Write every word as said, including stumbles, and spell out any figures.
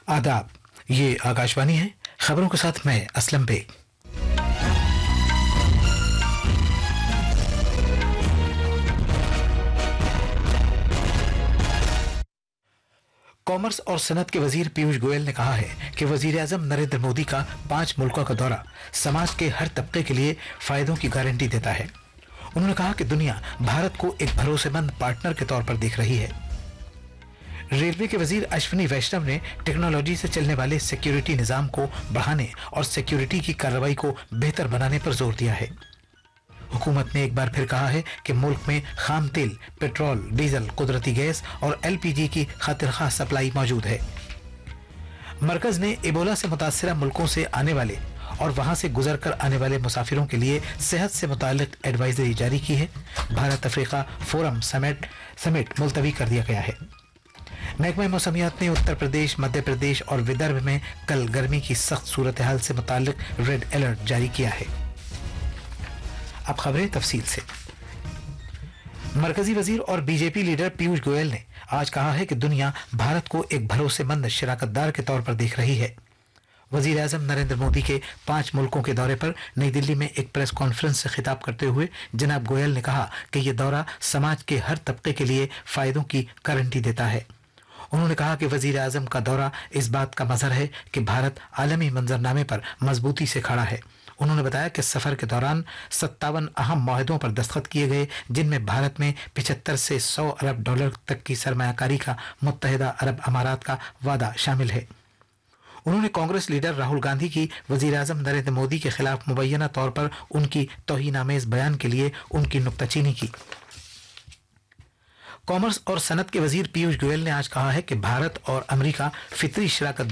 आदाब, ये आकाशवाणी है। खबरों के साथ मैं असलम बेग। कॉमर्स और सनत के वजीर पीयूष गोयल ने कहा है कि वजीर आजम नरेंद्र मोदी का पांच मुल्कों का दौरा समाज के हर तबके के लिए फायदों की गारंटी देता है। उन्होंने कहा कि दुनिया भारत को एक भरोसेमंद पार्टनर के तौर पर देख रही है। रेलवे के वजीर अश्विनी वैष्णव ने टेक्नोलॉजी से चलने वाले सिक्योरिटी निजाम को बढ़ाने और सिक्योरिटी की कार्रवाई को बेहतर बनाने पर जोर दिया है। हुकूमत ने एक बार फिर कहा है कि मुल्क में खाम तेल, पेट्रोल, डीजल, कुदरती गैस और एलपीजी की खातिरखवाह सप्लाई मौजूद है। मरकज ने इबोला से मुतासरा मुल्कों से आने वाले और वहां से गुजर कर आने वाले मुसाफिरों के लिए सेहत से मुतालिक एडवाइजरी जारी की है। Bharat Africa forum summit summit मुलतवी कर दिया गया है। महकमा मौसमियात ने उत्तर प्रदेश, मध्य प्रदेश और विदर्भ में कल गर्मी की सख्त सूरत हाल से मुतालिक रेड अलर्ट जारी किया है। अब खबरें तफसील से। मरकजी वजीर और बीजेपी लीडर पीयूष गोयल ने आज कहा है कि दुनिया भारत को एक भरोसेमंद शराकतदार के तौर पर देख रही है। वजीर आजम नरेंद्र मोदी के पांच मुल्कों के दौरे पर नई दिल्ली में एक प्रेस कॉन्फ्रेंस से खिताब करते हुए जनाब गोयल ने कहा कि यह दौरा समाज के हर तबके के लिए फायदों की गारंटी देता है। उन्होंने कहा कि वजीर आजम का दौरा इस बात का मजहर है कि भारत आलमी मंजरनामे पर मजबूती से खड़ा है। उन्होंने बताया कि सफर के दौरान सत्तावन अहम माहिदों पर दस्तखत किए गए, जिनमें भारत में पिछहत्तर से सौ अरब डॉलर तक की सरमायाकारी का मुत्तहिदा अरब अमारात का वादा शामिल है। उन्होंने कांग्रेस लीडर राहुल गांधी की वजीर आजम नरेंद्र मोदी के खिलाफ मुबैना तौर पर उनकी तौहीनामेज बयान के लिए उनकी नुक्ताचीनी की। कॉमर्स और सनत के वजीर पीयूष गोयल ने आज कहा है कि भारत और अमेरिका फितरी शराकत